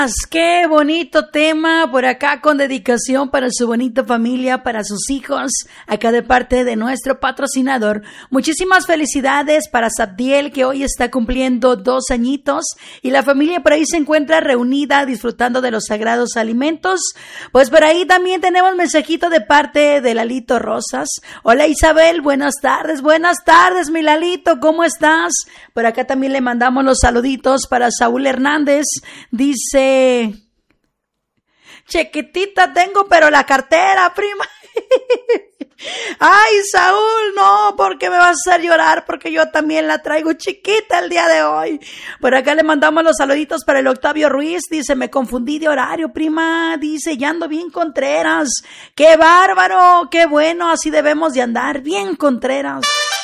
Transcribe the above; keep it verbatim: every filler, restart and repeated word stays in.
Qué bonito tema por acá con dedicación para su bonita familia, para sus hijos, acá de parte de nuestro patrocinador. Muchísimas felicidades para Sabdiel, que hoy está cumpliendo dos añitos y la familia por ahí se encuentra reunida disfrutando de los sagrados alimentos. Pues por ahí también tenemos mensajito de parte de Lalito Rosas. Hola Isabel, buenas tardes, buenas tardes mi Lalito, ¿cómo estás? Por acá también le mandamos los saluditos para Saúl Hernández, dice: chiquitita tengo, pero la cartera, prima. Ay, Saúl, no, porque me vas a hacer llorar, porque yo también la traigo chiquita el día de hoy. Por acá le mandamos los saluditos para el Octavio Ruiz, dice: me confundí de horario, prima, dice, ya ando bien Contreras. ¡Qué bárbaro! ¡Qué bueno! Así debemos de andar, bien Contreras.